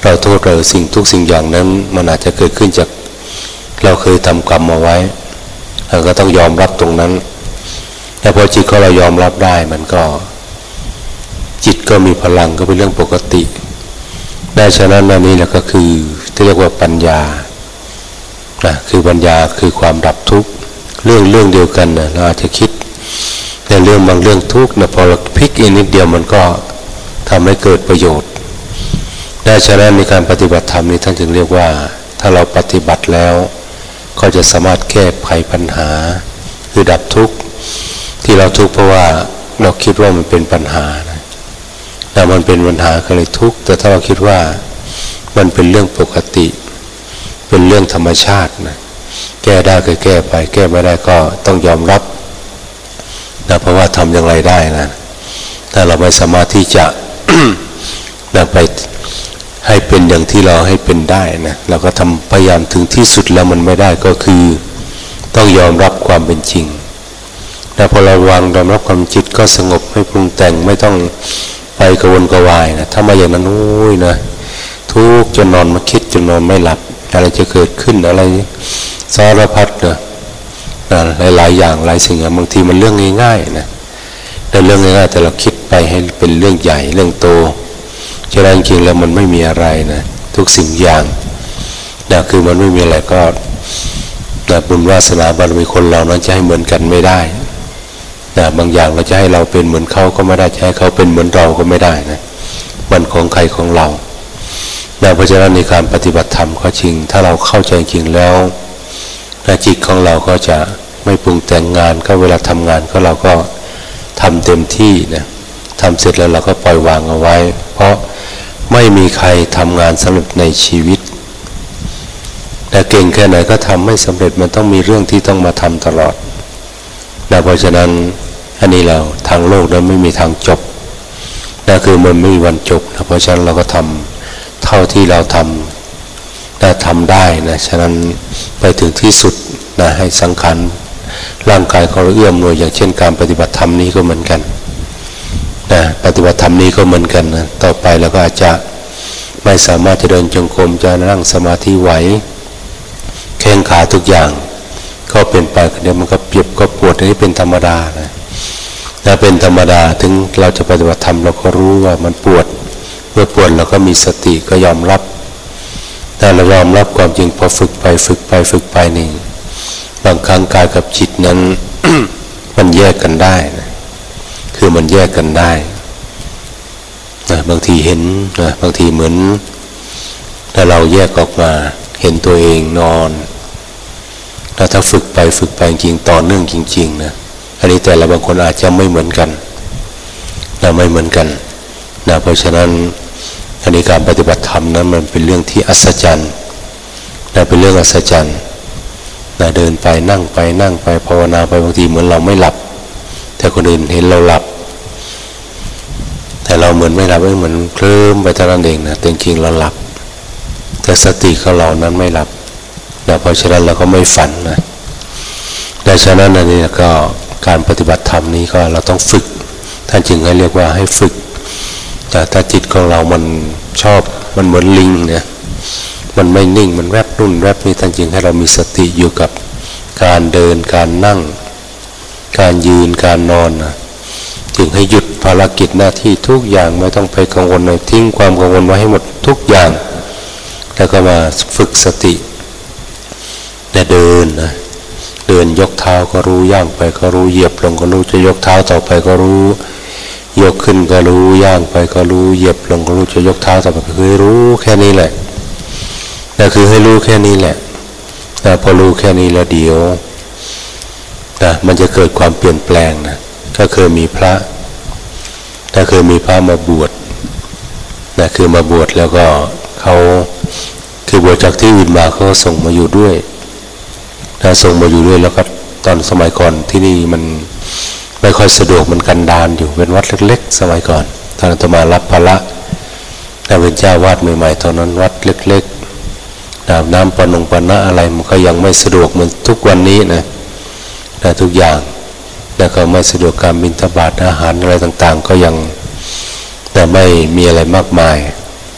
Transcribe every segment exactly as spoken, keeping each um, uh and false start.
เราโทษเราสิ่งทุกสิ่งอย่างนั้นมันอาจจะเกิดขึ้นจากเราเคยทำกรรมมาไว้เราก็ต้องยอมรับตรงนั้นแต่พอจิตของเรายอมรับได้มันก็จิตก็มีพลังก็เป็นเรื่องปกติได้ฉะนั้นอันนี้แหละก็คือที่เรียกว่าปัญญานะคือปัญญาคือความดับทุกข์เรื่องเรื่องเดียวกันนะเราอาจจะคิดในเรื่องบางเรื่องทุกข์นะพอเราพลิกอีกนิดเดียวมันก็ทำให้เกิดประโยชน์ได้ฉะนั้นในการปฏิบัติธรรมนี้ท่านจึงเรียกว่าถ้าเราปฏิบัติแล้วก็จะสามารถแก้ไขปัญหาคือดับทุกข์ที่เราทุกข์เพราะว่าเราคิดว่ามันเป็นปัญหานะแต่มันเป็นปัญหาก็เลยทุกข์แต่ถ้าเราคิดว่ามันเป็นเรื่องปกติเป็นเรื่องธรรมชาตินะแก้ได้ก็แก้ไปแก้ไม่ได้ก็ต้องยอมรับนะเพราะว่าทำอย่างไรได้นะถ้าเราไม่สามารถที่จะ นะไปให้เป็นอย่างที่เราให้เป็นได้นะเราก็ทำพยายามถึงที่สุดแล้วมันไม่ได้ก็คือต้องยอมรับความเป็นจริงนะพอเราวางยอมรับความจิตก็สงบไม่ปรุงแต่งไม่ต้องไปกระวนกระวายนะถ้ามาอย่างนั้นโอ้ยนะทุกข์จนนอนมาคิดจนนอนไม่หลับอะไรจะเกิดขึ้นอะไรสารพัดนะหลายๆอย่างหลายสิ่งบางทีมันเรื่องง่ายๆนะแต่เรื่องง่ายๆแต่เราคิดไปให้เป็นเรื่องใหญ่เรื่องโตจะได้จริงๆแล้วมันไม่มีอะไรนะทุกสิ่งอย่างนะคือมันไม่มีอะไรก็นะบุญวาสนาบารมีคนเรานั้นจะให้เหมือนกันไม่ได้นะบางอย่างเราจะให้เราเป็นเหมือนเขาก็ไม่ได้จะให้เขาเป็นเหมือนเราก็ไม่ได้นะมันของใครของเรานะเพราะฉะนั้นในการปฏิบัติธรรมก็จริงถ้าเราเข้าใจจริงแล้วนะจิตของเราก็จะไม่ปรุงแต่งงานก็เวลาทำงานก็เราก็ทำเต็มที่นะทำเสร็จแล้วเราก็ปล่อยวางเอาไว้เพราะไม่มีใครทำงานสำเร็จในชีวิตแต่เก่งแค่ไหนก็ทำไม่สำเร็จมันต้องมีเรื่องที่ต้องมาทำตลอดนะเพราะฉะนั้นอันนี้เราทางโลกนั้นไม่มีทางจบนั่นคือมันไม่มีวันจบนะเพราะฉะนั้นเราก็ทำเท่าที่เราทำได้ทำได้นะฉะนั้นไปถึงที่สุดนะให้สังขารร่างกายของเราเอื้อมหน่วยอย่างเช่นการปฏิบัติธรรมนี้ก็เหมือนกันนะปฏิบัติธรรมนี้ก็เหมือนกันนะต่อไปเราก็อาจจะไม่สามารถจะเดินจงกรมจะนั่งสมาธิไหวแข้งขาทุกอย่างก็เป็นไปเดี๋ยวมันก็เจ็บก็ปวดนี่เป็นธรรมดานะถ้าเป็นธรรมดาถึงเราจะปฏิบัติธรรมเราก็รู้ว่ามันปวดเมื่อปวดเราก็มีสติก็ยอมรับแต่เรายอมรับความจริงพอฝึกไปฝึกไปฝึกไปนี่บางครั้งกายกับจิตนั้น มันแยกกันได้นะคือมันแยกกันได้นะบางทีเห็นนะบางทีเหมือนถ้าเราแยกออกมาเห็นตัวเองนอนแล้วถ้าฝึกไปฝึกไปจริงต่อเนื่องจริงๆนะอันนี้แต่ละบางคนอาจจะไม่เหมือนกันนะไม่เหมือนกันนะเพราะฉะนั้นอันนี้การปฏิบัติธรรมนั้นมันเป็นเรื่องที่อัศจรรย์นะเป็นเรื่องอัศจรรย์นะเดินไปนั่งไปนั่งไปภาวนาไปบางทีเหมือนเราไม่หลับแต่คนอื่นเห็นเราหลับแต่เราเหมือนไม่หลับเหมือนเคลิ้มไปเท่านั้นเองนะแต่จริงเราหลับแต่สติของเรานั้นไม่หลับนะเพราะฉะนั้นเราก็ไม่ฝันนะดังนั้นอันนี้ก็การปฏิบัติธรรมนี้ก็เราต้องฝึกท่านจึงให้เรียกว่าให้ฝึกแต่ถ้าจิตของเรามันชอบมันเหมือนลิงเนี่ยมันไม่นิ่งมันแวบนุ่นแวบนี้ท่านจึงให้เรามีสติอยู่กับการเดินการนั่งการยืนการนอนนะจึงให้หยุดภารกิจหน้าที่ทุกอย่างไม่ต้องไปกังวลเลยทิ้งความกังวลไว้ให้หมดทุกอย่างแล้วก็มาฝึกสติและเดินนะเดินยกเท้าก็รู้ย่างไปก็รู้เหยียบลงก็รู้จะยกเท้าต่อไปก็รู้ยกขึ้นก็รู้ย่างไปก็รู้เหยียบลงก็รู้จะยกเท้าต่อไปก็คือรู้แค่นี้แหละนั่นคือให้รู้แค่นี้แหละแต่พอรู้แค่นี้แล้วเดี๋ยวนะมันจะเกิดความเปลี่ยนแปลงนะถ้าเคยมีพระถ้าเคยมีพระมาบวชนะคือมาบวชแล้วก็เขาคือบวชจากที่อื่นมาเขาส่งมาอยู่ด้วยนะส่งมาอยู่ด้วยแล้วก็ตอนสมัยก่อนที่นี่มันไม่ค่อยสะดวกมันกันดารอยู่เป็นวัดเล็กๆสมัยก่อนตอนนั้นจะมารับภาระแต่เป็นเจ้าวาดใหม่ๆตอนนั้นวัดเล็กๆน้ำน้ำปนงปนะอะไรมันก็ยังไม่สะดวกเหมือนทุกวันนี้นะนะทุกอย่างแล้วก็ไม่สะดวกการบิณฑบาตอาหารอะไรต่างๆก็ยังแต่ไม่มีอะไรมากมาย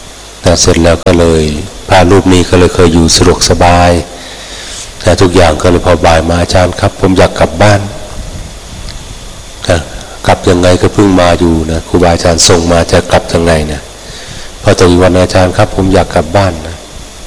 แต่เสร็จแล้วก็เลยพระรูปนี้ก็เลยเคยอยู่สะดวกสบายแต่ทุกอย่างก็เลยพอบ่ายมาอาจารย์ครับผมอยากกลับบ้านกลับยังไงก็เพิ่งมาอยู่นะครูบาอาจารย์ส่งมาจะกลับยังไงนะพอตอนวันอาจารย์ครับผมอยากกลับบ้านนะ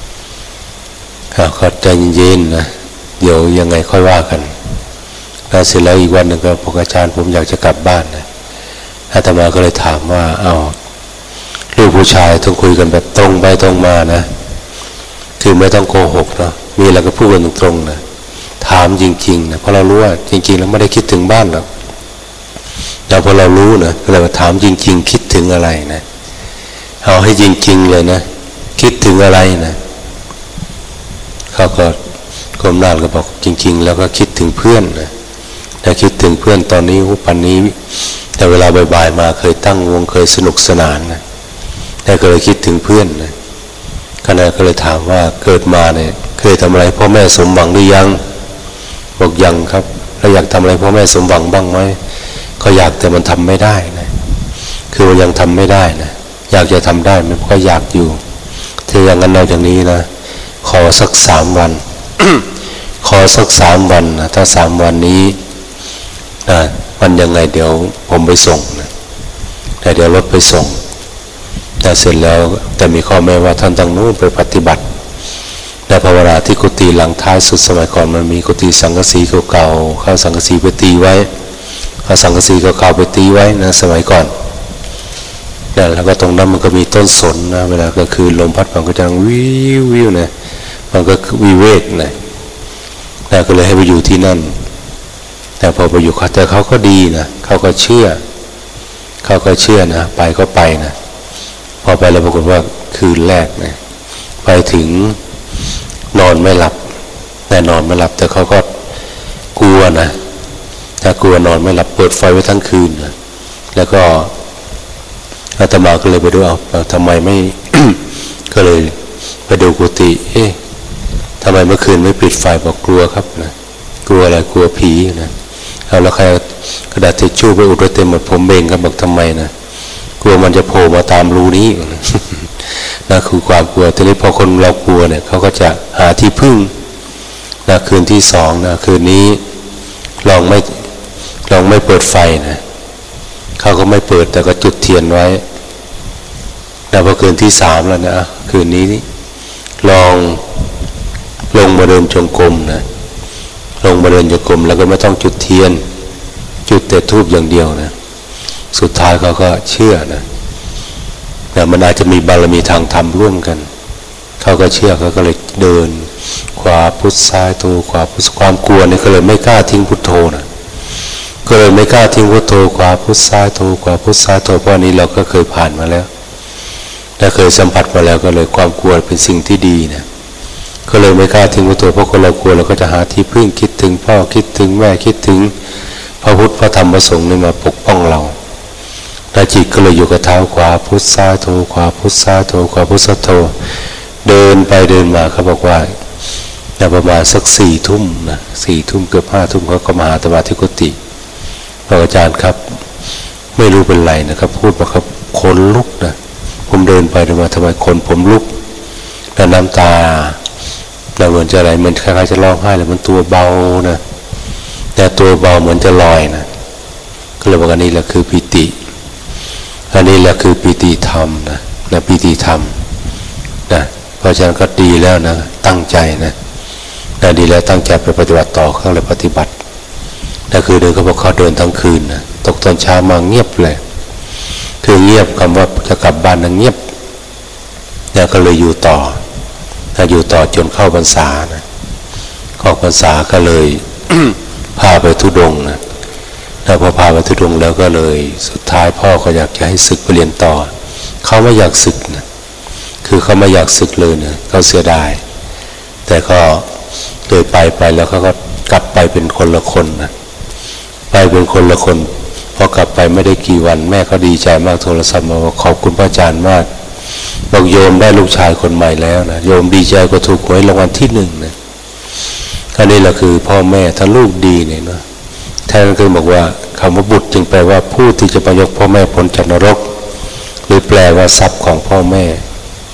ก็ใจเย็นๆนะเดี๋ยวยังไงค่อยว่ากันแล้วเสร็จแล้วอีกวันหนึ่งก็บอกอาจารย์ผมอยากจะกลับบ้านนะอาตมาก็เลยถามว่าอ้าวลูกผู้ชายต้องคุยกันแบบตรงไปตรงมานะคือไม่ต้องโกหกเนาะมีอะไรก็พูดกันตรงๆนะถามจริงๆนะเพราะเรารู้ว่าจริงๆแล้วไม่ได้คิดถึงบ้านหรอกแต่พอเรารู้นะก็เลยถามจริงๆคิดถึงอะไรนะเอาให้จริงๆเลยนะคิดถึงอะไรนะเขาก็กรมนาฏก็บอกจริงๆแล้วก็คิดถึงเพื่อนนะแต่คิดถึงเพื่อนตอนนี้ปันนี้แต่เวลาบ่ายๆมาเคยตั้งวงเคยสนุกสนานนะแต่ก็เลยคิดถึงเพื่อนนะขณะก็เลยถามว่าเกิดมาเนี่ยเคยทำอะไรพ่อแม่สมหวังหรือยังบอกยังครับแล้วอยากทำอะไรพ่อแม่สมหวังบ้างไหมก็อยากแต่มันทำไม่ได้นะคือมันยังทำไม่ได้นะอยากจะทำได้มันก็อยากอยู่ถ้าอย่างนั้นเราอย่างนี้นะขอสักสามวัน ขอสักสามวันนะถ้าสามวันนี้นะมันยังไงเดี๋ยวผมไปส่งนะแต่เดี๋ยวรถไปส่งแต่เสร็จแล้วแต่มีข้อแม้ว่าท่านต้องนู้นไปปฏิบัติแต่ภาวนาที่กุฏิหลังท้ายสุดสมัยก่อนมันมีกุฏิสังกะสีเก่าๆเข้าสังกะสีไปตีไว้เข้าสังกะสีเก่าๆไปตีไว้นะสมัยก่อนแล้วก็ตรงนั้นมันก็มีต้นสนนะเวลาก็คือลมพัดมันก็จะวิววิวนะมันก็วิเวกนะแต่ก็เลยให้ไปอยู่ที่นั่นแต่พอไปอยู่แต่เขาก็ดีนะเขาก็เชื่อเขาก็เชื่อนะไปก็ไปนะพอไปแล้วปรากฏว่าคืนแรกนะไปถึงนอนไม่หลับแต่นอนไม่หลับแต่เขาก็กลัวนะถ้ากลัวนอนไม่หลับเปิดไฟไว้ทั้งคืนนะแล้วก็อาตมาก็เลยไปดูเอาทำไมไม่ ก็เลยไปดูกุฏิเอ๊ะทำไมเมื่อคืนไม่ปิดไฟบอกกลัวครับนะกลัวอะไรกลัวผีนะเอาแล้วใครกระดาษทิชชู่ไปอุดไว้เต็มหมดผมเองก็บอกทำไมนะกลัวมันจะโผล่มาตามรูนี้ นั่นคือความกลัวทีนี้พอคนเรากลัวเนี่ยเขาก็จะหาที่พึ่งนะคืนที่สองนะคืนนี้ลองไม่ลองไม่เปิดไฟนะเขาก็ไม่เปิดแต่ก็จุดเทียนไว้แล้วพอคืนที่สามแล้วนะคืนนี้ลองลงมาเดินจงกรมนะลงมาเดินจงกรมแล้วก็ไม่ต้องจุดเทียนจุดแต่ธูปอย่างเดียวนะสุดท้ายเขาก็เชื่อนะแต่มันอาจจะมีบารมีทางธรรมร่วมกันเขาก็เชื่อเขาก็เลยเดินขวาพุทธซ้ายโทขวาพุทธความกลัวนี่ก็เลยไม่กล้าทิ้งพุทโธนะก็เลยไม่กล้าทิ้งพุทโธขวาพุทธซ้ายโทขวาพุทธซ้ายโทเพราะนี้เราก็เคยผ่านมาแล้วและเคยสัมผัสมาแล้วก็เลยความกลัวเป็นสิ่งที่ดีนะก็เลยไม่กล้าทิ้งพุทโธเพราะคนเรากลัวเราก็จะหาที่พึ่งคิดถึงพ่อคิดถึงแม่คิดถึงพระพุทธพระธรรมพระสงฆ์นี่มาปกป้องเราแล้วจิตก็เลยอยู่กับเท้าขวาพุทธซ้ายโทขวาพุทธซ้ายโทขวาพุทธโทเดินไปเดินมาเขาบอกว่าประมาณสักสี่ทุ่มนะสี่ทุ่มเกือบห้าทุ่มเขาก็มาหาอาตมาที่กุฏิบอกอาจารย์ครับไม่รู้เป็นไรนะครับพูดมาครับขนลุกนะผมเดินไปเดินมาทำไมคนผมลุกแล้วน้ำตาแล้วเหมือนจะอะไรเหมือนคล้ายๆจะร้องไห้เลยมันตัวเบานะแต่ตัวเบาเหมือนจะลอยนะก็เลยบอกอันนี้แหละคือปิติอันนี้แหละคือปิติธรรมนะนะปิติธรรมนะเพราะฉะนั้นก็ดีแล้วนะตั้งใจนะนะดีแล้วตั้งใจไปปฏิบัติต่อเขาเลยปฏิบัตินั่นคือเดินเขาบอกเขาเดินทั้งคืนนะตกตอนเช้ามาเงียบเลยคือเงียบคำว่าจะกลับบ้านนะเงียบแล้วก็เลยอยู่ต่อถ้าอยู่ต่อจนเข้าพรรษานะเข้าพรรษาก็เลย พาไปธุดงค์นะแล้วพอพาไปธุดงค์แล้วก็เลยสุดท้ายพ่อก็อยากจะให้ศึกไปเรียนต่อเขาไม่อยากศึกนะคือเขาไม่อยากศึกเลยนะเขาเสียดายแต่ก็เลยไปไปแล้วเขาก็กลับไปเป็นคนละคนนะไปเป็นคนละคนพอกลับไปไม่ได้กี่วันแม่เขาดีใจมากโทรศัพท์มาบอกขอบคุณพระอาจารย์มากบอกโยมได้ลูกชายคนใหม่แล้วนะโยมดีใจก็ถูกหวยรางวัลที่หนึ่งนะอันนี้แหละคือพ่อแม่ถ้าลูกดีเนี่ยนะแทนคือบอกว่าคำว่าบุตรจึงแปลว่าผู้ที่จะประยกพ่อแม่พ้นจากนรกหรือแปลว่าทรัพย์ของพ่อแม่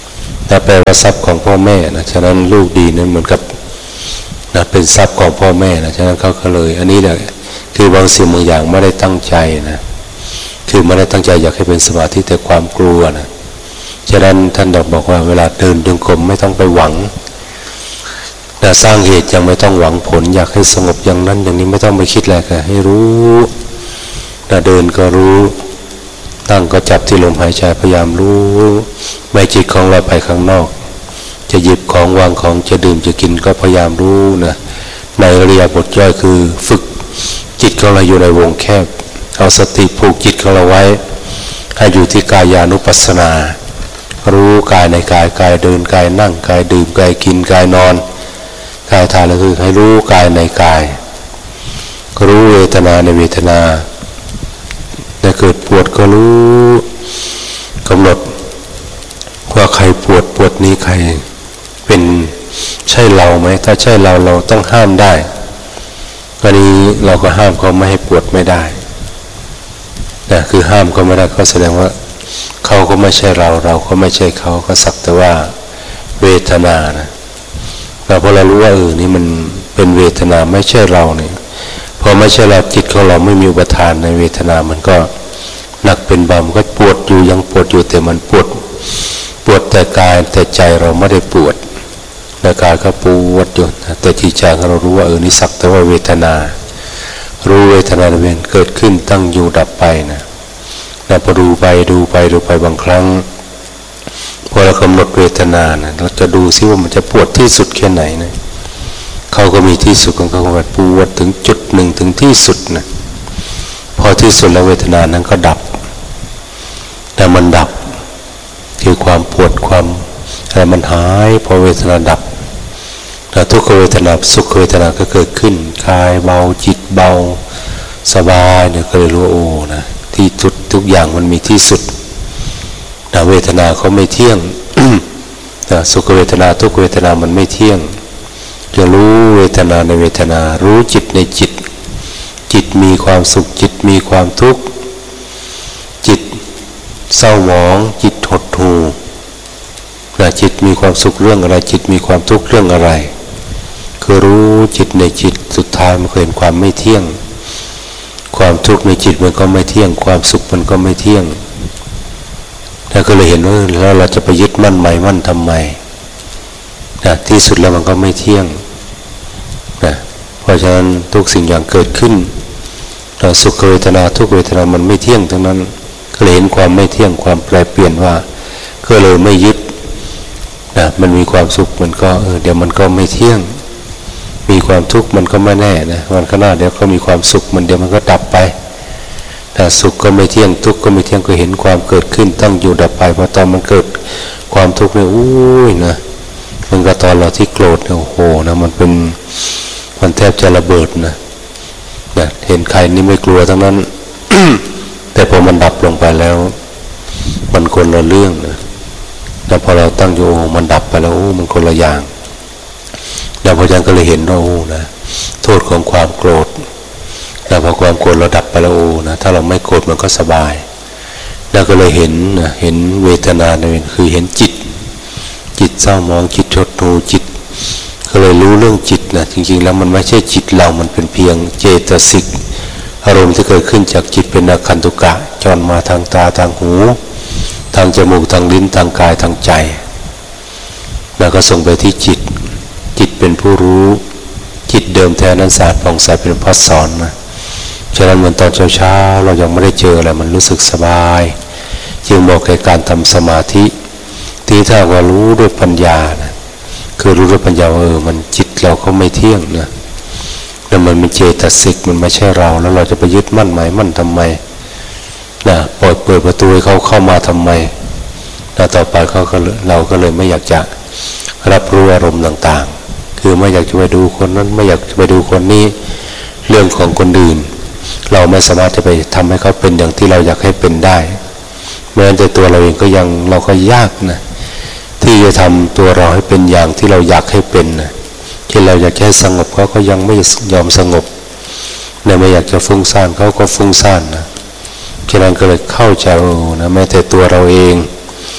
นะแปลว่าทรัพย์ของพ่อแม่นะฉะนั้นลูกดีนั้นเหมือนกับนะเป็นทรัพย์ของพ่อแม่นะฉะนั้นเขาก็เลยอันนี้แหละคือบางสิ่งบางอย่างไม่ได้ตั้งใจนะคือไม่ได้ตั้งใจอยากให้เป็นสมาธิแต่ความกลัวนะฉะนั้นท่านบอกว่าเวลาเดินจงกรมไม่ต้องไปหวังนะสร้างเหตุยังไม่ต้องหวังผลอยากให้สงบอย่างนั้นอย่างนี้ไม่ต้องไปคิดอะไรค่ะให้รู้นะเดินก็รู้ตั้งก็จับที่ลมหายใจพยายามรู้ไม่จิตของเราไปข้างนอกจะหยิบของวางของจะดื่มจะกินก็พยายามรู้นะในอริยบทย่อยคือฝึกจิตของเราอยู่ในวงแคบเอาสติผูกจิตของเราไว้ให้อยู่ที่กายานุปัสสนารู้กายในกายกายเดินกายนั่งกายดื่มกายกินกายนอนกายทานแล้วคือให้รู้กายในกายรู้เวทนาในเวทนาถ้าเกิดปวดก็รู้กำหนดว่าใครปวดปวดนี้ใครเป็นใช่เราไหมถ้าใช่เราเราต้องห้ามได้วันนี้เราก็ห้ามเขาไม่ให้ปวดไม่ได้นะคือห้ามก็ไม่ได้ก็แสดงว่าเขาก็ไม่ใช่เราเราก็ไม่ใช่เขาก็สักแต่ว่าเวทนานะเราพอเรารู้ว่าเออนี่มันเป็นเวทนาไม่ใช่เราเนี่ยพอไม่ใช่เราจิตของเราไม่มีอุปทานในเวทนามันก็หนักเป็นเบามันก็ปวดอยู่ยังปวดอยู่แต่มันปวดปวดแต่กายแต่ใจเราไม่ได้ปวดแต่กายก็ปวดอยู่แต่จิตใจเรารู้ว่าเออนี่สักแต่ว่าเวทนารู้เวทนาเวียนเกิดขึ้นตั้งอยู่ดับไปนะเราพอดูไปดูไปดูไปบางครั้งพอเรากำหนดเวทนานะเราจะดูซิว่ามันจะปวดที่สุดแค่ไหนนะเขาก็มีที่สุดของเขาแบบปวดถึงจุดหนึ่งถึงที่สุดนะพอที่สุดแล้วเวทนานั้นก็ดับแต่มันดับคือความปวดความอะไรมันหายพอเวทนาดับแล้วทุกขเวทนาสุขเวทนาก็เกิดขึ้นกายเบาจิตเบาสบายเนี่ยก็เลยรู้โอ้นะที่จุดทุกอย่างมันมีที่สุดนะเวทนาเขาไม่เที่ยง นะสุขเวทนาทุกขเวทนามันไม่เที่ยงจะรู้เวทนาในเวทนารู้จิตในจิตจิตมีความสุขจิตมีความทุกข์จิตเศร้าหมองจิตหดหู่นะจิตมีความสุขเรื่องอะไรจิตมีความทุกข์เรื่องอะไรคือรู้จิตในจิตสุดท้ายมันเห็นความไม่เที่ยงความทุกข์ในจิตมันก็ไม่เที่ยงความสุขมันก็ไม่เที่ยงแล้วก็เลยเห็นว่าแล้วเราจะไปยึดมั่นหมายมั่นทำไมนะที่สุดแล้วมันก็ไม่เที่ยงนะเพราะฉะนั้นทุกสิ่งอย่างเกิดขึ้นเราสุขเวทนาทุกเวทนามันไม่เที่ยงทั้งนั้นก็เลยเห็นความไม่เที่ยงความแปรเปลี่ยนว่าก็เลยไม่ยึดนะมันมีความสุขมันก็เออเดี๋ยวมันก็ไม่เที่ยงมีความทุกข์มันก็ไม่แน่นะวันข้างหน้าเดี๋ยวก็มีความสุขมันเดี๋ยวมันก็ดับไปแต่สุขก็ไม่เที่ยงทุกข์ก็ไม่เที่ยงก็เห็นความเกิดขึ้นตั้งอยู่ดับไปพอตอนมันเกิดความทุกข์เนี่ยอุ้ยนะมันก็ตอนเราที่โกรธเนี่ยโอ้โหนะมันเป็นมันแทบจะระเบิดนะนะเห็นใครนี่ไม่กลัวทั้งนั้น แต่พอมันดับลงไปแล้วมันคนละเรื่องนะแล้วพอเราตั้งอยู่โอ้มันดับไปแล้วโอ้มันคนละอย่างแล้วพอยังก็เลยเห็นว่าโอ้นะโทษของความโกรธแล้วพอความโกรธเราดับไปแล้วโอ้นะถ้าเราไม่โกรธมันก็สบายแล้วก็เลยเห็นนะเห็นเวทนาเนี่ยคือเห็นจิตจิตเศร้ามองจิตหดหู่จิตก็เลยรู้เรื่องจิตนะจริงๆแล้วมันไม่ใช่จิตเรามันเป็นเพียงเจตสิกอารมณ์ที่เกิดขึ้นจากจิตเป็นอาคันตุกะจรมาทางตาทางหูทางจมูกทางลิ้นทางกายทางใจแล้วก็ส่งไปที่จิตจิตเป็นผู้รู้จิตเดิมแท้นั้นสะอาดผ่องใสเป็นพระสอนนะฉะนั้นเหมือนตอนเช้าๆเรายังไม่ได้เจออะไรมันรู้สึกสบายจึงบอกในการทำสมาธิที่ถ้าว่ารู้ด้วยปัญญานะคือรู้ด้วยปัญญาเออมันจิตเราก็ไม่เที่ยงนะแล้วมันเป็นเจตสิกมันไม่ใช่เราแล้วเราจะไปยึดมั่นหมายมั่นทำไมนะปล่อยเปิดประตูให้เขาเข้ามาทำไมแล้วต่อไปเขาก็เราก็เลยไม่อยากจะรับรู้อารมณ์ต่างๆคือไม่อยากจะไปดูคนนั้นไม่อยากจะไปดูคนนี้เรื่องของคนอื่นเราไม่สามารถจะไปทำให้เขาเป็นอย่างที่เราอยากให้เป็นได้แม้แต่ตัวเราเองก็ยังเราก็ยากนะที่จะทำตัวเราให้เป็นอย่างที่เราอยากให้เป็นนะที่เราอยากให้สงบเขาก็ยังไม่ยอมสงบเนี่ยไม่อยากจะฟุ้งซ่านเขาก็ฟุ้งซ่านนะฉะนั้นก็เลยเข้าใจนะแม้แต่ตัวเราเอง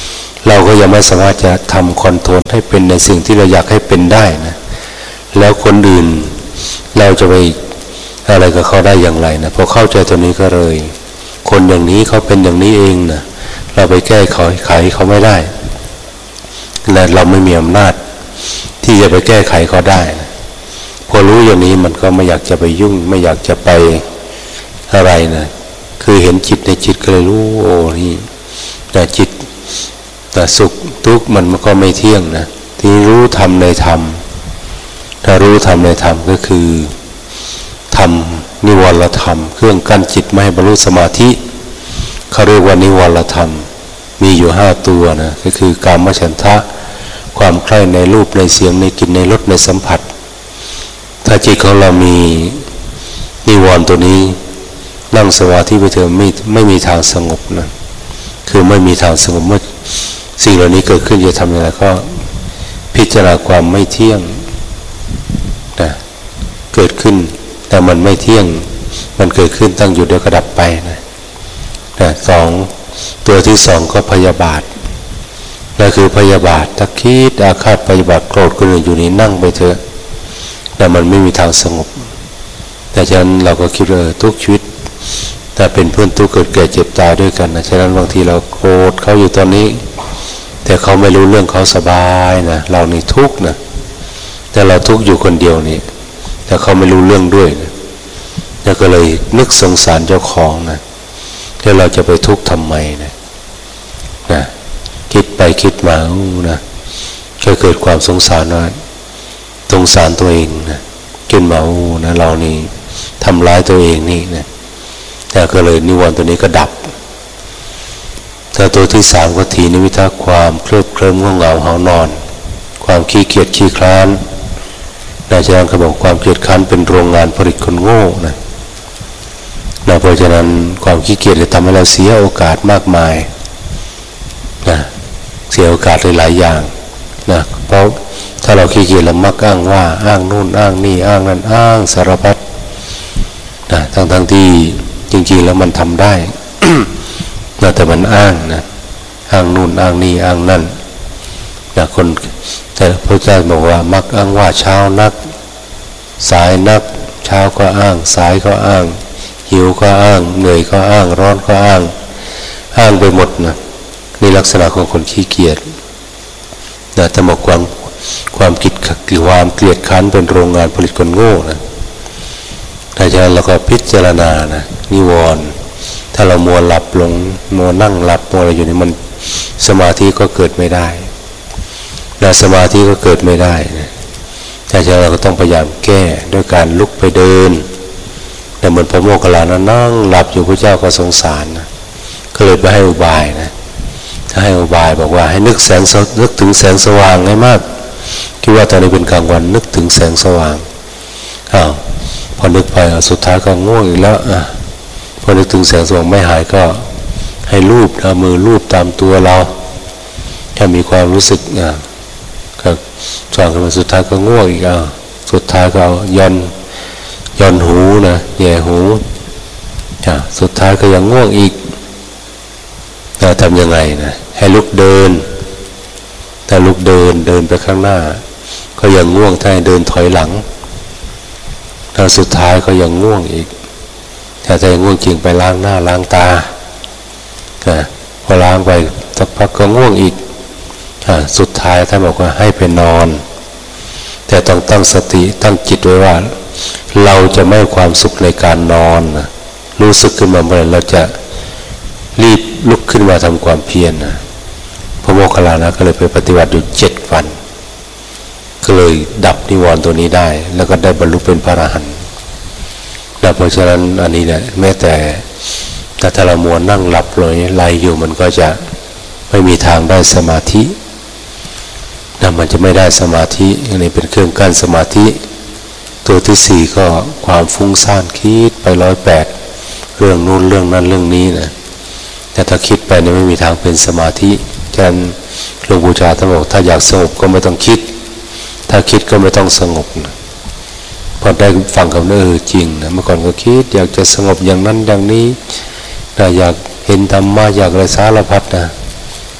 เราก็ยังไม่สามารถจะทำคอนโทรลให้เป็นในสิ่งที่เราอยากให้เป็นได้นะแล้วคนอื่นเราจะไปอะไรกับเขาได้อย่างไรนะพอเข้าใจตัวนี้ก็เลยคนอย่างนี้เขาเป็นอย่างนี้เองนะเราไปแก้ไขไขเขาไม่ได้และเราไม่มีอำนาจที่จะไปแก้ไขเขาได้นะพอรู้อย่างนี้มันก็ไม่อยากจะไปยุ่งไม่อยากจะไปอะไรนะคือเห็นจิตในจิตก็เลยรู้โอ้นี่แต่จิตแต่สุขทุกข์มันก็ไม่เที่ยงนะที่รู้ธรรมในธรรมถ้ารู้ธรรมในธรรมก็คือธรรมนิวรธรรมเครื่องกั้นจิตไม่ให้บรรลุสมาธิเขาเรียกว่านิวรธรรมมีอยู่ห้าตัวนะก็คือกามฉันทะความใคร่ในรูปในเสียงในกลิ่นในรสในสัมผัสถ้าจิตของเรามีนิวรณ์ตัวนี้นั่งสมาธิไปเถอะไม่ไม่มีทางสงบนะคือไม่มีทางสงบเมื่อสิ่งเหล่านี้เกิดขึ้นจะทำอย่างไรก็พิจารณาความไม่เที่ยงนะเกิดขึ้นแต่มันไม่เที่ยงมันเกิดขึ้นตั้งอยู่เดี๋ยวก็ดับไปนะนะสองตัวที่สองก็พยาบาทนั่นคือพยาบาทถ้าคิดอาฆาตพยาบาทโกรธคนอื่นอยู่นี่นั่งไปเถอะแต่มันไม่มีทางสงบแต่ฉะนั้นเราก็คิดว่าทุกชีวิตแต่เป็นเพื่อนทุกข์เกิดแก่เจ็บตายด้วยกันนะฉะนั้นบางทีเราโกรธเขาอยู่ตอนนี้แต่เขาไม่รู้เรื่องเขาสบายนะเรานี่ทุกข์นะแต่เราทุกข์อยู่คนเดียวนี่แต่เขาไม่รู้เรื่องด้วยนะแล้วก็เลยนึกสงสารเจ้าของนะแล้วเราจะไปทุกข์ทำไมนะนะคิดไปคิดมานะก็เกิดความสงสารว่าสงสารตัวเองนะขึ้นมาโอ้นะเรานี่ทำร้ายตัวเองนี่นะแต่ก็เลยนิวรณ์ตัวนี้ก็ดับถ้าตัวที่สามก็ทีนิมิตความเคลิบเคลิ้มง่วงเหงาหานอนความขี้เกียจขี้คร้านอาจารย์เขาบอกความเกียจคร้านเป็นโรงงานผลิตคนโง่นะนะเพราะฉะนั้นความขี้เกียจเลยทำให้เราเสียโอกาสมากมายนะเสียโอกาสหลายๆอย่างนะเพราะถ้าเราขี้เกียจเรามักอ้างว่าอ้างนู่นอ้างนี่อ้างนั่นอ้างสารพัดนะทั้งๆที่จริงๆแล้วมันทำได้ นะแต่มันอ้างนะอ้างนู่นอ้างนี่อ้างนั่นนะคนแต่พระเจ้าบอกว่ามักอ้างว่าเช้านักสายนักเช้าก็อ้างสายก็อ้างหิวก็อ้างเหนื่อยก็อ้างร้อนก็อ้างอ้างไปหมดนะนี่ลักษณะของคนขี้เกียจนะแต่บอกความความคิดความเกลียดค้านเป็นโรงงานผลิตคนโง่นะถ้าฉะนั้นเราก็พิจารณานะนิวรณ์ถ้าเรามัวหลับลงมัวนั่งหลับมัวอะไรอยู่นี่มันสมาธิก็เกิดไม่ได้นะสมาธิก็เกิดไม่ได้นะถ้าฉะนั้นเราก็ต้องพยายามแก้ด้วยการลุกไปเดินแต่เหมือนพระโมคคัลลานะนั่งหลับอยู่พระเจ้าก็สงสารนะก็เลยไปให้อุบายนะถ้าให้อุบายบอกว่าให้นึกแสงนึกถึงแสงสว่างให้มากคิดว่าตอนนี้เป็นกลางวันนึกถึงแสงสว่างอ้าวพอนึกไปสุดท้ายก็ง่วงอีกแล้วอ่ะพอนึกถึงแสงสว่างไม่หายก็ให้ลูบเอามือลูบตามตัวเราถ้ามีความรู้สึกอ่ะก็ส่องขึ้นมาสุดท้ายก็ง่วงอีกอ่ะสุดท้ายก็เอาย่อนย่อนหูนะแย่หูอ่ะสุดท้ายก็ยังง่วงอีกเราทำยังไงนะให้ลุกเดินถ้าลุกเดินเดินไปข้างหน้าก็ยังง่วงถ้าให้เดินถอยหลังถ้าสุดท้ายก็ยังง่วงอีกถ้าใจง่วงจริงไปล้างหน้าล้างตาพอล้างไปสักพักก็ง่วงอีกสุดท้ายท่านบอกว่าให้ไปนอนแต่ต้องตั้งสติตั้งจิตไว้ว่าเราจะไม่ให้ความสุขในการนอนรู้สึกขึ้นมาเมื่อไหร่เราจะรีบลุกขึ้นมาทำความเพียรนะพระโมคคัลลานะก็เลยไปปฏิบัติอยู่เจ็ดวันก็เลยดับนิวรณ์ตัวนี้ได้แล้วก็ได้บรรลุเป็นพระอรหันต์นะเพราะฉะนั้นอันนี้เนี่ยแม้แต่ถ้าเรามัวนั่งหลับเลยไล่อยู่มันก็จะไม่มีทางได้สมาธินะมันจะไม่ได้สมาธิอันนี้เป็นเครื่องกั้นสมาธิตัวที่สี่ก็ความฟุ้งซ่านคิดไปร้อยแปดเรื่องนู้นเรื่องนั้นเรื่องนี้นะแต่ถ้าคิดไปเนี่ยไม่มีทางเป็นสมาธิฉะนั้นหลวงปู่ชาท่านบอกถ้าอยากสงบก็ไม่ต้องคิดถ้าคิดก็ไม่ต้องสงบนะพอได้ฟังคำนั้นเออจริงนะเมื่อก่อนก็คิดอยากจะสงบอย่างนั้นอย่างนี้นะอยากเห็นธรรมะอยากอะไรสารพัดนะพ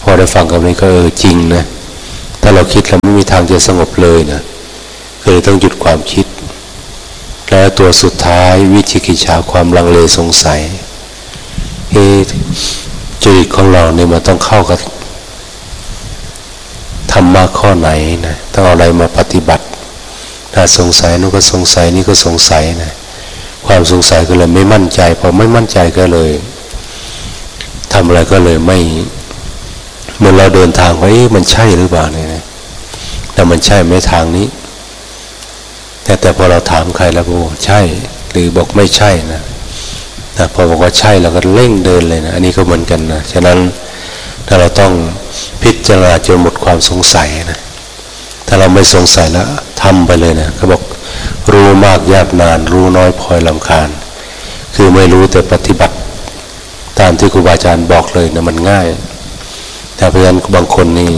อได้ฟังกับนี้ก็เออจริงนะถ้าเราคิดแล้วไม่มีทางจะสงบเลยนะก็เลยต้องหยุดความคิดแล้วตัวสุดท้ายวิจิกิจฉาความลังเลสงสัยเฮ้จริตของเราเนี่ยมันต้องเข้ากับธรรมะข้อไหนนะต้องเอาอะไรมาปฏิบัติถ้าสงสัยนู้นก็สงสัยนี่ก็สงสัยนะความสงสัยก็เลยไม่มั่นใจพอไม่มั่นใจก็เลยทำอะไรก็เลยไม่เหมือนเราเดินทางว่ามันใช่หรือเปล่าเนี่ยนะแต่มันใช่ไหมทางนี้แต่แต่พอเราถามใครแล้วบอกใช่หรือบอกไม่ใช่นะนะพอบอกว่าใช่เราก็เร่งเดินเลยนะอันนี้ก็เหมือนกันนะฉะนั้นถ้าเราต้องพิจารณาจนหมดความสงสัยนะถ้าเราไม่สงสัยแล้วทำไปเลยนะเขาบอกรู้มากยากนานรู้น้อยพลอยรำคาญคือไม่รู้แต่ปฏิบัติตามที่ครูบาอาจารย์บอกเลยนะมันง่ายแต่เพราะฉะนั้นบางคนนี่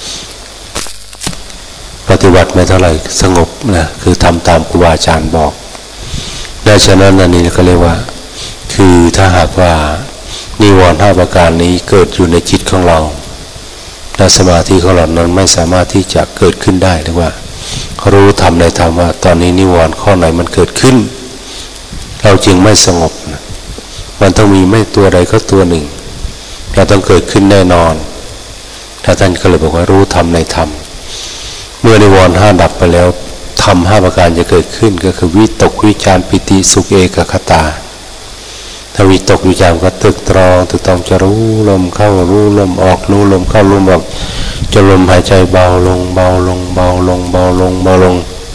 ปฏิบัติไม่เท่าไหร่สงบนะคือทำตามครูบาอาจารย์บอกดังนั้นอันนี้ก็เรียกว่าคือถ้าหากว่านิวรณ์ห้าประการนี้เกิดอยู่ในจิตของเราและสมาธิของเรานั้นไม่สามารถที่จะเกิดขึ้นได้หรือว่ารู้ธรรมในธรรมว่าตอนนี้นิวรณ์ข้อไหนมันเกิดขึ้นเราจึงไม่สงบนะมันต้องมีไม่ตัวใดก็ตัวหนึ่งเราต้องเกิดขึ้นแน่นอนถ้าท่านก็เลยบอกว่ารู้ธรรมในธรรมเมื่อนิวรณ์ห้าดับไปแล้วธรรมห้าประการจะเกิดขึ้นก็คือวิตกวิจารปิติสุขเอกคตาถ้าวิตกวิจารก็ตึกตรองตึกตรองจะรู้ลมเข้ารู้ลมออกรู้ลมเข้ารู้ลมออกจนลมหายใจเบาลงเบาลงเบาลงเบาลงเบาลง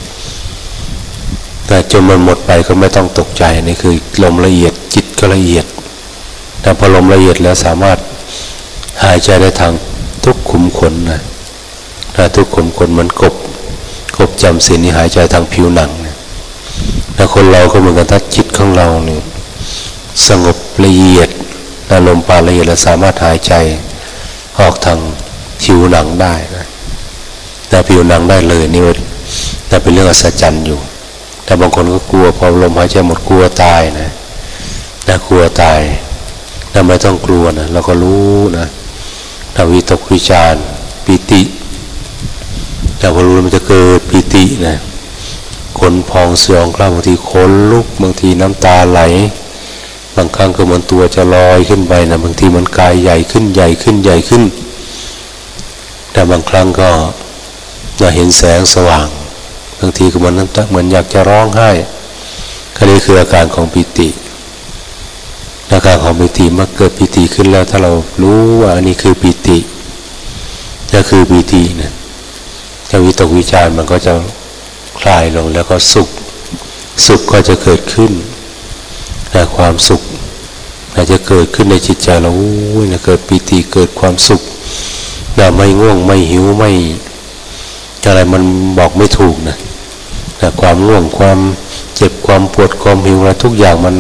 แต่จนมันหมดไปก็ไม่ต้องตกใจนี่คือลมละเอียดจิตก็ละเอียดแต่พอลมละเอียดแล้วสามารถหายใจได้ทางทุกขุมขนนะถ้าทุกขุมขนมันกบกบจำศีลนี่หายใจทางผิวหนังนะแล้วคนเราก็เหมือนกันถ้าจิตของเราเนี่ยสงบละเอียดนะลมปราณละเอียดแล้วสามารถหายใจออกทางผิวหนังได้นะแต่ผิวหนังได้เลยนี่แต่เป็นเรื่องอัศจรรย์อยู่แต่บางคนก็กลัวพอลมหายใจหมดกลัวตายนะน่ากลัวตายแต่ไม่ต้องกลัวนะเราก็รู้นะถ้าวิตกวิจารปิติเราก็รู้มันจะเกิดปิตินะขนพองเสียงกล้าบางทีขนลุกบางทีน้ำตาไหลบางครั้งก็เหมือนตัวจะลอยขึ้นไปนะบางทีมันกายใหญ่ขึ้นใหญ่ขึ้นใหญ่ขึ้นแต่บางครั้งก็จะเห็นแสงสว่างบางทีก็เหมือนน้ำตาเหมือนอยากจะร้องไห้ก็นี่คืออาการของปิติอาการของปิติเมื่อเกิดปิติขึ้นแล้วถ้าเรารู้ว่าอันนี้คือปิติก็คือปิตินะถ้าวิตกวิจารมันก็จะคลายลงแล้วก็สุขสุขก็จะเกิดขึ้นแต่ความสุขอาจจะเกิดขึ้นในจิตใจเราโอ้ยนะเกิดปิติเกิดความสุขแต่ไม่ง่วงไม่หิวไม่อะไรมันบอกไม่ถูกนะแต่ความง่วงความเจ็บความปวดความหิวอะไรทุกอย่างมัน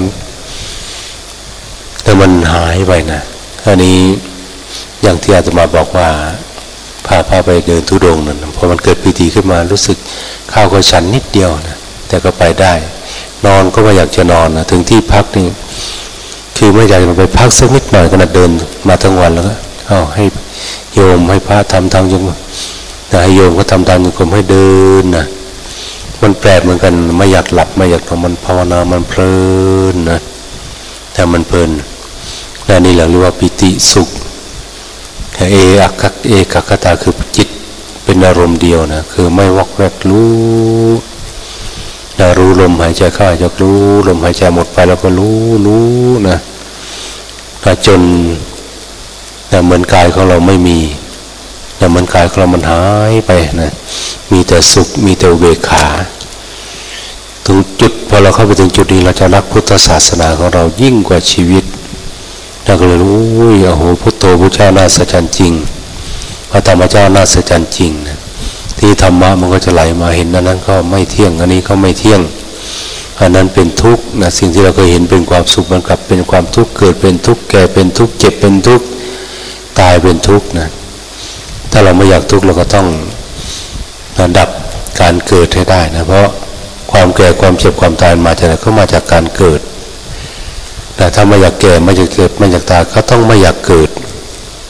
แต่มันหายไปนะอันนี้อย่างที่อาตมาบอกว่าพาพาไปเดินธุดงค์นั่นพอมันเกิดปิติขึ้นมารู้สึกข้าวก็ฉันนิดเดียวนะแต่ก็ไปได้นอนก็ไม่อยากจะนอนนะถึงที่พักนี่คือไม่อยากจะไปพักสักนิดหน่อยก็นะเดินมาทั้งวันแล้วก็เอาให้โยมให้พระทำทางจงแต่ให้โยมก็ทำตามจงกรมให้เดินนะมันแปลกเหมือนกันไม่อยากหลับไม่อยากนอนมันภาวนามันเพลินนะแต่มันเพลินและนี่แหละเรียกว่าปิติสุขเออักขเอกคตาคือจิตเป็นอารมณ์เดียวนะคือไม่วอกแวกรู้นะรู้ลมหายใจเข้าหายใจรู้ลมหายใจหมดไปแล้วก็รู้รู้นะจนนะเหมือนกายของเราไม่มีนะเหมือนกายของเรามันหายไปนะมีแต่สุขมีแต่เวขาถึงจุดพอเราเข้าไปถึงจุดนี้เราจะรักพุทธศาสนาของเรายิ่งกว่าชีวิตเราก็เลยรู้โอ้โหพุทโธพุทธเจ้าน่าสัจจริงพระธรรมเจ้าน่าสัจจริงนะที่ธรรมะมันก็จะไหลมาเห็นนั้นนั้นก็ไม่เที่ยงอันนี้ก็ไม่เที่ยงอันนั้นเป็นทุกข์นะสิ่งที่เราเคยเห็นเป็นความสุขมันกลับเป็นความทุกข์เกิดเป็นทุกข์แก่เป็นทุกข์เจ็บเป็นทุกข์ตายเป็นทุกข์นะถ้าเราไม่อยากทุกข์เราก็ต้องดับการเกิดให้ได้นะเพราะความแก่ความเจ็บความตายมาจากไหนก็มาจากการเกิดแต่ถ้าไม่อยากแก่ไม่อยากเจ็บไม่อยากตายก็ต้องไม่อยากเกิดที่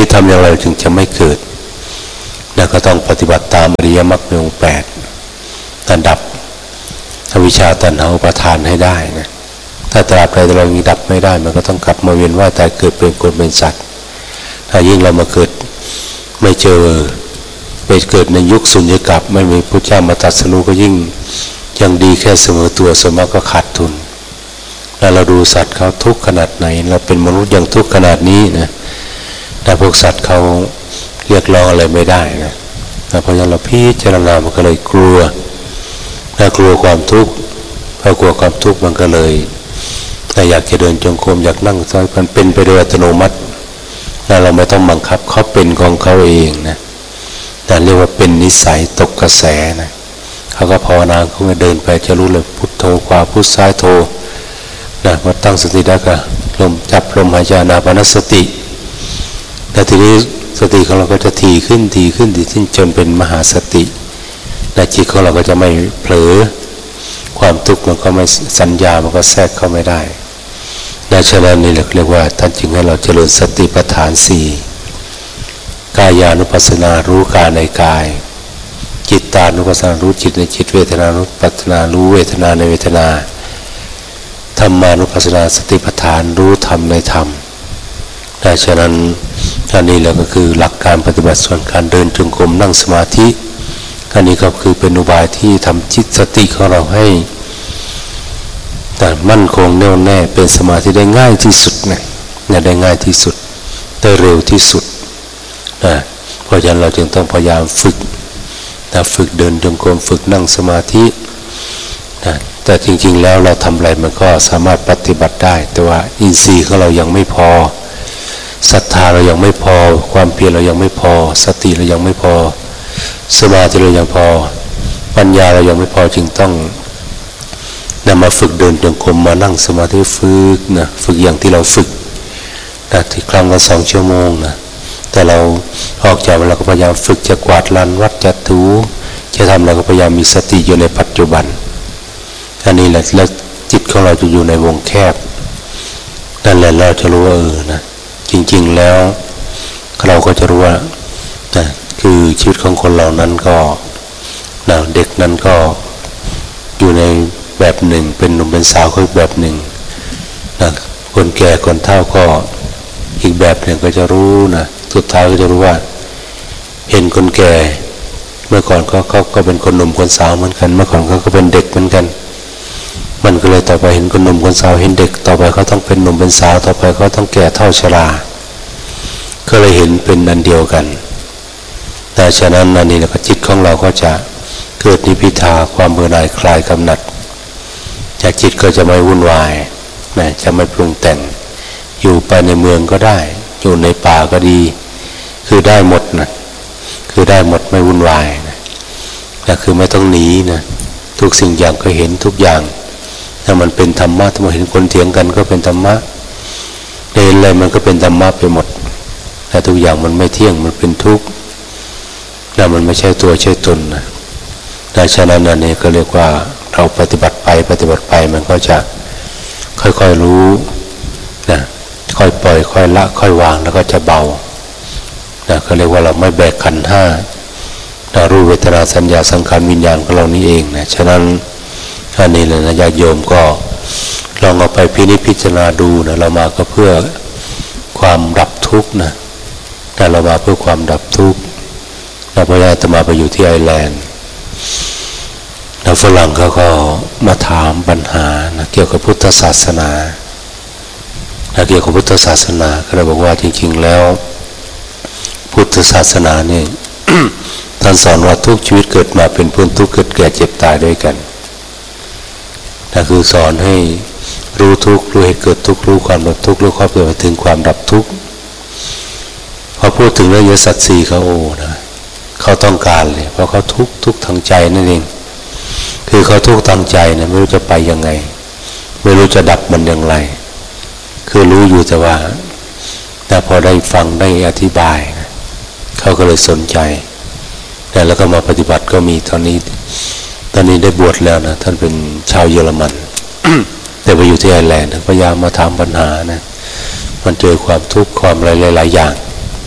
นี้ทำอย่างไรจึงจะไม่เกิดนะก็ต้องปฏิบัติตามอริยมรรคมีองค์แปดดับดับอวิชชาตัณหาอุปาทานให้ได้นะถ้าตราบใดเรายังดับไม่ได้มันก็ต้องกลับมาเวียนว่ายตายเกิดเป็นคนเป็นสัตว์ถ้ายิ่งเรามาเกิดไม่เจอไปเกิดในยุคสุญญากาศไม่มีพระเจ้ามาตรัสรู้ก็ยิ่งยังดีแค่เสมอตัวส่วนมากก็ขาดทุนแล้วเราดูสัตว์เขาทุกข์ขนาดไหนเราเป็นมนุษย์ยังทุกข์ขนาดนี้นะแต่พวกสัตว์เขาเรียกร้องอะไรไม่ได้นะเพราะฉะนั้นเราพิจารณามันก็เลยกลัวถ้ากลัวความทุกข์พอกลัวความทุกข์มันก็เลยแต่อยากจะเดินจงกรมอยากนั่งซ้อยมันเป็นไปโดยอัตโนมัติแล้วเราไม่ต้องบังคับเขาเป็นของเขาเองนะแต่เรียกว่าเป็นนิสัยตกกระแสนะเขาก็ภาวนาเขาก็เดินไปจะรู้เลยพุทโธขวาพุทซ้ายโธนะมาตั้งสติได้ก็ลมจับลมหายใจอานาปานสติแต่ทีนี้สติของเราก็จะถี่ขึ้นถี่ขึ้นถี่ขึ้นจนเป็นมหาสติและจิตของเราก็จะไม่เผลอความทุกข์มันก็ไม่สัญญามันก็แทรกเข้าไม่ได้ดังนั้นนี่เรียกว่าท่านจึงให้เราเจริญสติปัฏฐานสี่กายานุปัสสนารู้กายในกายจิตตานุปัสสนารู้จิตในจิตเวทนานุปัสสนารู้เวทนาในเวทนาธรรมานุปัสสนาสติปัฏฐานรู้ธรรมในธรรมดังนั้นอันนี้แหละก็คือหลักการปฏิบัติส่วนการเดินจงกรมนั่งสมาธิอันนี้ก็คือเป็นอุบายที่ทำจิตสติของเราให้แต่มั่นคงแน่วแน่เป็นสมาธิได้ง่ายที่สุดนะเนี่ยได้ง่ายที่สุดได้เร็วที่สุดนะเพราะฉะนั้นเราจึงต้องพยายามฝึกนะฝึกเดินจงกรมฝึกนั่งสมาธินะแต่จริงๆแล้วเราทำอะไรมันก็สามารถปฏิบัติได้แต่ว่าอินทรีย์ของเรายังไม่พอศรัทธาเรายังไม่พอความเพียรเรายังไม่พอสติเรายังไม่พอสมาธิเรายังพอปัญญาเรายังไม่พอจึงต้องนำมาฝึกเดินจงกรมมานั่งสมาธิฝึกนะฝึกอย่างที่เราฝึกนะที่ครั้งละสองชั่วโมงนะแต่เราออกจากเราก็พยายามฝึกจะกวาดลานวัดจะถูจะทำเราก็พยายามมีสติอยู่ในปัจจุบันอันนี้แหละแล้วจิตของเราจะอยู่ในวงแคบนั่นแหละเราจะรู้ว่าเออนะจริงๆแล้วเราก็จะรู้ว่านะคือชีวิตของคนเหล่านั้นก็นะเด็กนั้นก็อยู่ในแบบหนึ่งเป็นหนุ่มเป็นสาวก็อีกแบบหนึ่งนะคนแก่คนเฒ่าก็อีกแบบหนึ่งก็จะรู้นะสุดท้ายก็จะรู้ว่าเห็นคนแก่เมื่อก่อนเขาเขาก็เป็นคนหนุ่มคนสาวเหมือนกันเมื่อก่อนเขาก็เป็นเด็กเหมือนกันมันก็เลยต่อไปเห็นคนหนุ่มคนสาวเห็นเด็กต่อไปเขาต้องเป็นหนุ่มเป็นสาวต่อไปเขาต้องแก่เฒ่าชราก็เลยเห็นเป็นอันเดียวกันแต่ฉะนั้นอันนี้แล้วก็จิตของเราก็จะเกิดนิพพิทาความเบื่อหน่ายคลายกำหนัดจากจิตก็จะไม่วุ่นวายนะจะไม่ปรุงแต่งอยู่ไปในเมืองก็ได้อยู่ในป่าก็ดีคือได้หมดนะคือได้หมดไม่วุ่นวายนะก็คือไม่ต้องหนีนะทุกสิ่งอย่างก็เห็นทุกอย่างถ้ามันเป็นธรรมะถ้าเห็นคนเถียงกันก็เป็นธรรมะเห็นอะไรมันก็เป็นธรรมะไปหมดแต่ทุกอย่างมันไม่เที่ยงมันเป็นทุกข์แล้วมันไม่ใช่ตัวใช่ตนนะดังนั้นอันนี้ก็เรียกว่าเราปฏิบัติไปปฏิบัติไปมันก็จะค่อยๆรู้นะค่อยปล่อยค่อยละค่อยวางแล้วก็จะเบานะก็เรียกว่าเราไม่แบกขันธ์ห้าเรารู้เวทนาสัญญาสังขารวิญญาณของเรานี่เองนะฉะนั้นอันนี้เลยนะญาติโยมก็ลองเอาไปพินิจพิจารณาดูนะเรามาก็เพื่อความดับทุกข์นะแต่เรามาเพื่อความดับทุกข์เราพยายามจะมาไปอยู่ที่ไอร์แลนด์แล้วฝรั่งเขาก็มาถามปัญหานะเกี่ยวกับพุทธศาสนานะเกี่ยวกับพุทธศาสนาก็เลยบอกว่าจริงๆแล้วพุทธศาสนาเนี่ย ท่านสอนว่าทุกชีวิตเกิดมาเป็นพ้นทุกข์เกิดแก่เจ็บตายด้วยกันนั่นคือสอนให้รู้ทุกข์รู้ให้เกิดทุกข์รู้ความดับทุกข์รู้ความเกิดถึงความดับทุกข์พอพูดถึงเรื่องสัตว์สี่เขาโอ้นะเขาต้องการเลยเพราะเขาทุกข์ทุกข์ทางใจนั่นเองคือเขาทุกข์ทางใจนะไม่รู้จะไปยังไงไม่รู้จะดับมันอย่างไรคือรู้อยู่แต่ว่าแต่พอได้ฟังได้อธิบายนะเขาก็เลยสนใจแล้วก็มาปฏิบัติก็มีตอนนี้ตอนนี้ได้บวชแล้วนะท่านเป็นชาวเยอรมัน แต่ไปอยู่ที่ไอร์แลนด์พยายามมาถามปัญหานะมันเจอความทุกข์ความอะไรหลายๆอย่าง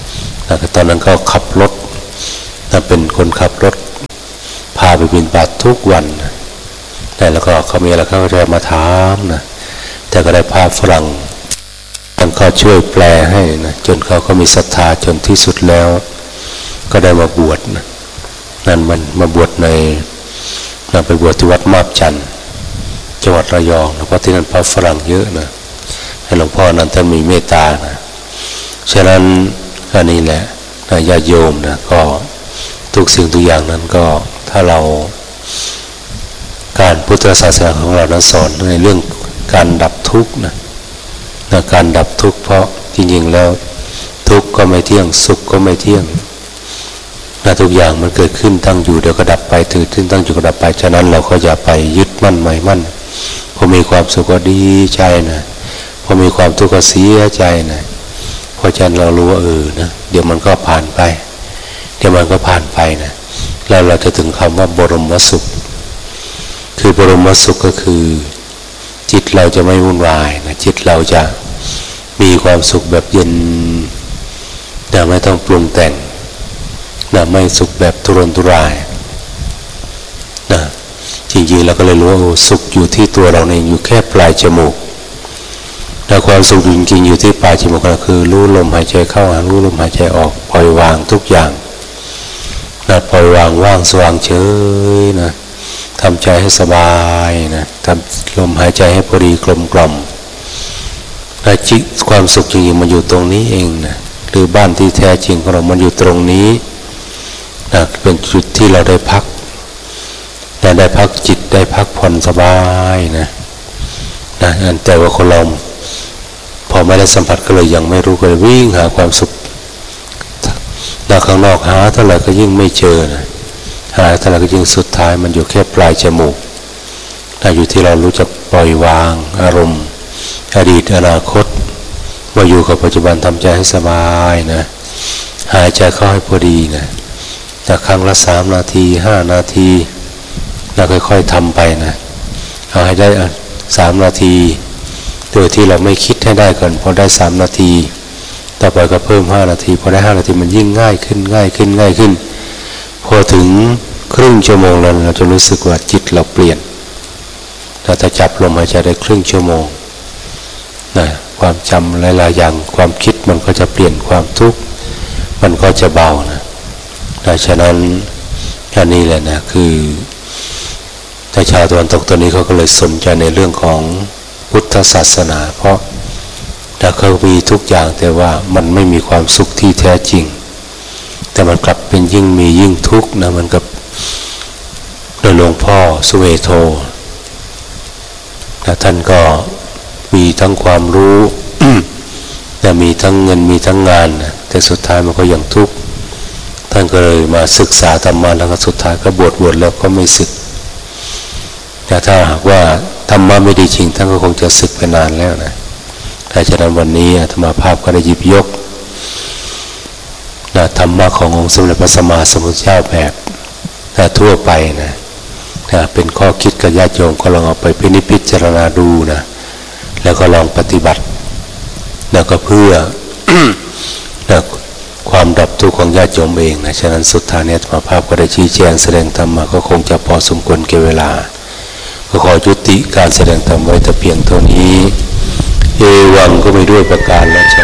ตอนนั้นก็ขับรถเป็นคนขับรถพาไปบิณฑบาตทุกวันแต่แล้วก็เขามีอะไรเขาก็จะมาถามนะแต่ก็ได้พาฝรั่งท่านก็ช่วยแปลให้นะจนเขาก็มีศรัทธาจนที่สุดแล้วก็ได้มาบวชนะนั่นมันมาบวชในเราไปบวชที่วัดมาบจันทร์จังหวัดระยองนะเพราะที่นั่นพระฝรั่งเยอะนะให้หลวงพ่อนั้นท่านมีเมตตานะฉะนั้นอันนี้แหละนะญาติโยมนะก็ทุกสิ่งทุกอย่างนั้นก็ถ้าเราการพุทธศาสนาของเรานั้นสอนในเรื่องการดับทุกข์นะนะการดับทุกข์เพราะจริงๆแล้วทุกข์ก็ไม่เที่ยงสุขก็ไม่เที่ยงนะทุกอย่างมันเกิดขึ้นตั้งอยู่เดี๋ยวก็ดับไปตื่นขึ้นตั้งอยู่ก็ดับไปฉะนั้นเราก็อย่าไปยึดมั่นหมายมั่นพอมีความสุขก็ดีใจนะพอมีความทุกข์ก็เสียใจนะเพราะฉะนั้นเรารู้ว่าเออนะเดี๋ยวมันก็ผ่านไปเดี๋ยวมันก็ผ่านไปนะแล้วเราจะถึงคำว่าบรมสุขคือบรมสุขก็คือจิตเราจะไม่วุ่นวายนะจิตเราจะมีความสุขแบบเย็นแต่ไม่ต้องปรุงแต่งนะไม่สุขแบบทุรนทุรายนะจริงๆเราก็เลยรู้ว่าสุขอยู่ที่ตัวเราเองอยู่แค่ปลายจมูกแต่ความสุขจริงๆอยู่ที่ปลายจมูกก็คือรู้ลมหายใจเข้ารู้ลมหายใจออกปล่อยวางทุกอย่างนะปล่อยวางว่างสว่างเฉยนะทำใจให้สบายนะทำลมหายใจให้พอดีกลมกล่อมและจิตความสุขจริงๆมันอยู่ตรงนี้เองนะหรือบ้านที่แท้จริงของเรามันอยู่ตรงนี้นะเป็นจุดที่เราได้พักนะได้พักจิตได้พักผ่อนสบายนะนะแต่ว่าคนเราพอไม่ได้สัมผัสก็เลยยังไม่รู้ก็เลยวิ่งหาความสุขนะข้างนอกหาเท่าไหร่ก็ยิ่งไม่เจอนะหาเท่าไหร่ก็ยิ่งสุดท้ายมันอยู่แค่ปลายจมูกนะอยู่ที่เรารู้จักปล่อยวางอารมณ์อดีตอนาคตมาอยู่กับปัจจุบันทำใจให้สบายนะหายใจเข้าให้พอดีนะจากครั้งละสามนาทีห้านาทีเราค่อยๆทำไปนะเอาให้ได้สามนาทีโดยที่เราไม่คิดให้ได้ก่อนพอได้สามนาทีต่อไปก็เพิ่มห้านาทีพอได้ห้านาทีมันยิ่งง่ายขึ้นง่ายขึ้นง่ายขึ้นพอถึงครึ่งชั่วโมงแล้วเราจะรู้สึกว่าจิตเราเปลี่ยนเราจะจับลมหายใจได้ครึ่งชั่วโมงนะความจำหลายๆอย่างความคิดมันก็จะเปลี่ยนความทุกข์มันก็จะเบานะดังนั้นอันนี้แหละนะคือในชาวตะวันตกตอนนี้เขาก็เลยสนใจในเรื่องของพุทธศาสนาเพราะถ้าเขามีทุกอย่างแต่ว่ามันไม่มีความสุขที่แท้จริงแต่มันกลับเป็นยิ่งมียิ่งทุกข์นะมันกับโดยหลวงพ่อสุเวโทนะท่านก็มีทั้งความรู้ แต่มีทั้งเงินมีทั้งงานนะแต่สุดท้ายมันก็ยังทุกข์ท่านก็เลยมาศึกษาธรรมะแล้วก็สุดท้ายก็บวชบวชแล้วก็ไม่ศึกแต่ถ้าหากว่าธรรมะไม่ดีจริงท่านก็คงจะศึกไปนานแล้วนะแต่ฉะนั้นวันนี้อาตมาภาพก็ได้หยิบยกนะธรรมะขององค์สมเด็จพระสัมมาสัมพุทธเจ้าแบบนะทั่วไปนะนะเป็นข้อคิดกับญาติโยมก็ลองเอาไปพินิจพิจารณาดูนะแล้วก็ลองปฏิบัติแล้วก็เพื่อ นะความดับทุกข์ของญาติโยมเองนะฉะนั้นสุดท้ายนี้อาตมาภาพก็ได้ชี้แจงแสดงธรรมมาก็คงจะพอสมควรแก่เวลาก็ขอยุติการแสดงธรรมไว้แต่เพียงเท่านี้เอวังก็ไม่ด้วยประการและ